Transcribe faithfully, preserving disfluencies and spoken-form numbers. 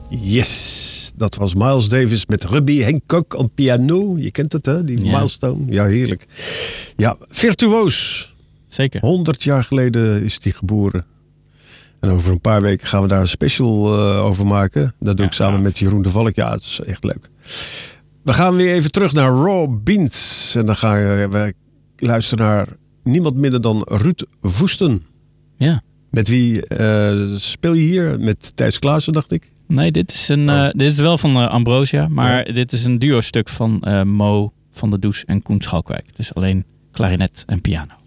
Yes, dat was Miles Davis met Herbie Hancock op piano. Je kent het, hè? Die Ja. milestone. Ja, heerlijk. Ja, virtuoos. Zeker. honderd jaar geleden is hij geboren. En over een paar weken gaan we daar een special uh, over maken. Dat doe Ja, ik samen gaaf. met Jeroen de Valk. Ja, het is echt leuk. We gaan weer even terug naar Raw Beans. En dan gaan we luisteren naar niemand minder dan Ruud Woesten. Ja. Met wie uh, speel je hier? Met Thijs Klaassen, dacht ik. Nee, dit is, een, Oh. uh, dit is wel van uh, Ambrosia. Maar Ja. dit is een duo-stuk van uh, Mo van der Does en Koen Schalkwijk. Het is alleen klarinet en piano.